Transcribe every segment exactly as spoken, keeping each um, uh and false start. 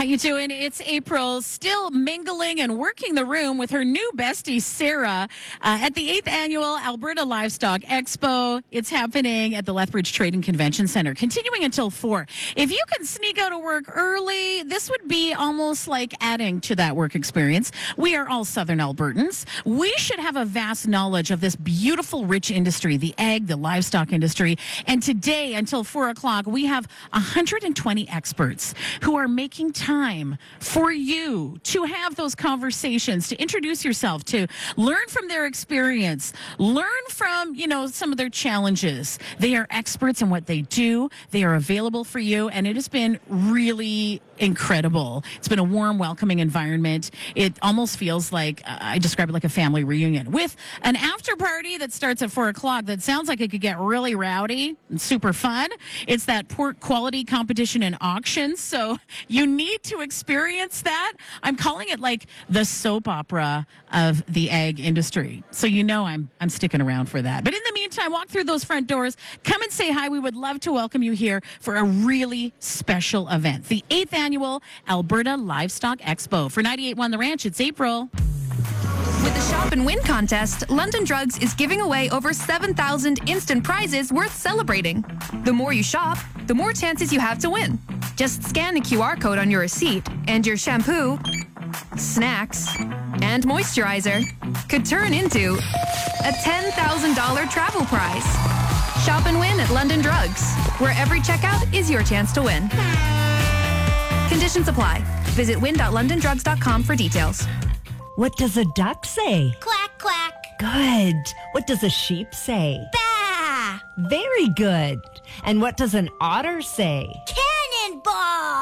you doing? It's April, still mingling and working the room with her new bestie, Sarah, uh, at the eighth Annual Alberta Livestock Expo. It's happening at the Lethbridge Trade and Convention Centre, continuing until four. If you can sneak out of work early, this would be almost like adding to that work experience. We are all Southern Albertans. We should have a vast knowledge of this beautiful, rich industry, the ag, the livestock industry. And today, until four o'clock, we have one hundred twenty experts who are making time for you to have those conversations, to introduce yourself, to learn from their experience, learn from, you know, some of their challenges. They are experts in what they do. They are available for you, and it has been really incredible. It's been a warm, welcoming environment. It almost feels like, uh, I describe it like a family reunion with an after party that starts at four o'clock that sounds like it could get really rowdy and super fun. It's that pork quality competition and auctions, so you need to experience that. I'm calling it like the soap opera of the ag industry. So you know I'm I'm sticking around for that. But in the meantime, walk through those front doors. Come and say hi. We would love to welcome you here for a really special event. The eighth Annual Alberta Livestock Expo. For ninety-eight point one The Ranch, it's April. With the Shop and Win contest, London Drugs is giving away over seven thousand instant prizes worth celebrating. The more you shop, the more chances you have to win. Just scan the Q R code on your receipt, and your shampoo, snacks, and moisturizer could turn into a ten thousand dollars travel prize. Shop and win at London Drugs, where every checkout is your chance to win. Conditions apply. Visit win dot london drugs dot com for details. What does a duck say? Quack, quack. Good. What does a sheep say? Bah! Very good. And what does an otter say? Cannonball!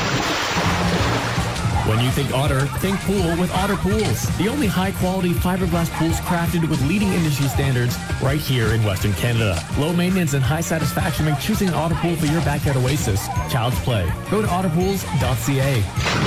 When you think otter, think pool with Otter Pools. The only high-quality fiberglass pools crafted with leading industry standards right here in Western Canada. Low maintenance and high satisfaction make choosing an Otter Pool for your backyard oasis. Child's play. Go to otter pools dot c a.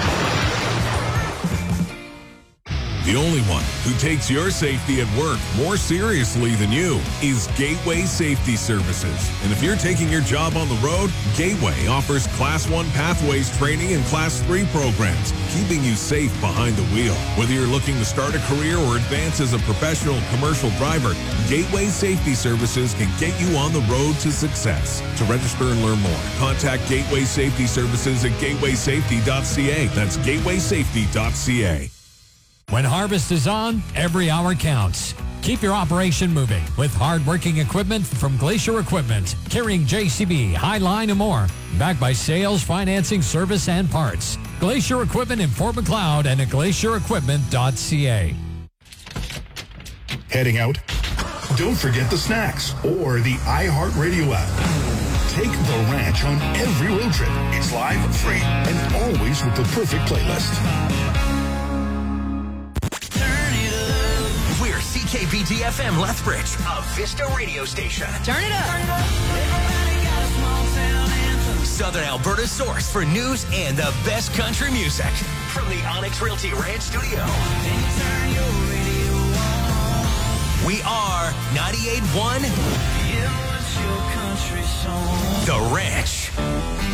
The only one who takes your safety at work more seriously than you is Gateway Safety Services. And if you're taking your job on the road, Gateway offers Class one Pathways training and Class three programs, keeping you safe behind the wheel. Whether you're looking to start a career or advance as a professional commercial driver, Gateway Safety Services can get you on the road to success. To register and learn more, contact Gateway Safety Services at gateway safety dot c a. That's gateway safety dot c a. When harvest is on, every hour counts. Keep your operation moving with hard-working equipment from Glacier Equipment, carrying J C B, Highline, and more. Backed by sales, financing, service, and parts. Glacier Equipment in Fort Macleod and at glacier equipment dot c a. Heading out? Don't forget the snacks or the iHeartRadio app. Take the ranch on every road trip. It's live, free, and always with the perfect playlist. We're C K B T F M Lethbridge, a Vista radio station. Turn it up. Southern Alberta's source for news and the best country music. From the Onyx Realty Ranch studio. We are ninety-eight point one The Ranch.